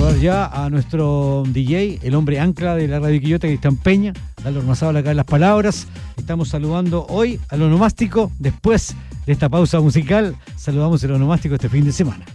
saludar ya a nuestro DJ, el hombre ancla de la Radio Quillota, Cristian Peña, darle ormazábal acá en las palabras. Estamos saludando hoy al onomástico. Después de esta pausa musical, saludamos el onomástico este fin de semana.